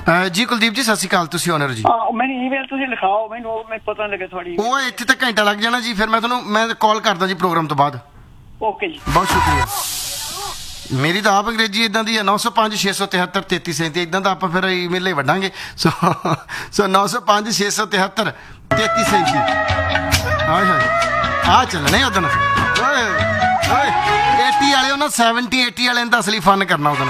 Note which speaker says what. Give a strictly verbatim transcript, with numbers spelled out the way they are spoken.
Speaker 1: ਜੀ ਕੁਲਦੀਪ ਜੀ ਸਤਿ ਸ਼੍ਰੀ ਅਕਾਲ, ਤੁਸੀਂ ਓਨਰ ਜੀ।
Speaker 2: ਹਾਂ ਮੈਨੂੰ ਈਮੇਲ ਤੁਸੀਂ ਲਿਖਾਓ, ਮੈਨੂੰ ਮੈਨੂੰ ਪਤਾ ਨਹੀਂ ਲੱਗੇ ਤੁਹਾਡੀ।
Speaker 1: ਉਹ ਇੱਥੇ ਤਾਂ ਘੰਟਾ ਲੱਗ ਜਾਣਾ ਜੀ, ਫਿਰ ਮੈਂ ਤੁਹਾਨੂੰ ਮੈਂ ਕਾਲ ਕਰਦਾ ਜੀ ਪ੍ਰੋਗਰਾਮ ਤੋਂ ਬਾਅਦ।
Speaker 2: ਓਕੇ ਜੀ,
Speaker 1: ਬਹੁਤ ਸ਼ੁਕਰੀਆ। ਮੇਰੀ ਤਾਂ ਆਪ ਅੰਗਰੇਜ਼ੀ ਇਦਾਂ ਦੀ ਹੈ, ਨੌ ਸੌ ਪੰਜ ਛੇ ਸੌ ਤਿਹੱਤਰ ਤੇਤੀ ਸੈਂਤੀ, ਇਦਾਂ ਤਾਂ ਆਪਾਂ ਫਿਰ ਈਮੇਲ ਹੀ ਵੱਢਾਂਗੇ। ਸੋ ਸੋ ਨੌ ਸੌ ਪੰਜ ਛੇ ਸੌ ਤਿਹੱਤਰ ਤੇਤੀ ਸੈਂਤੀ। ਹਾਏ ਹਾਏ ਆ ਚੱਲਣੇ ਉਦਣ ਓਏ ਓਏ ਏਟੀ ਵਾਲੇ ਉਹਨਾਂ ਸੈਵਨਟੀ ਏਟੀ ਵਾਲੇ ਨੇ ਤਾਂ ਅਸਲੀ ਫਨ ਕਰਨਾ ਉਦਣ।